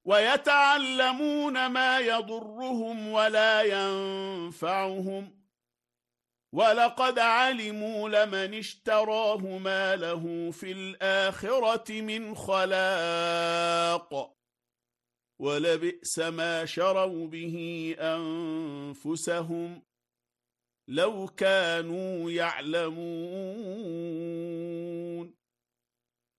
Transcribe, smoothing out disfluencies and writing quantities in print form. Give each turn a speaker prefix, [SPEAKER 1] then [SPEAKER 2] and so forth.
[SPEAKER 1] ويتعلمون ما يضرهم ولا ينفعهم ولقد علموا لمن اشتراه ما له في الآخرة من خلاق ولبئس ما شروا به أنفسهم لو كانوا يعلمون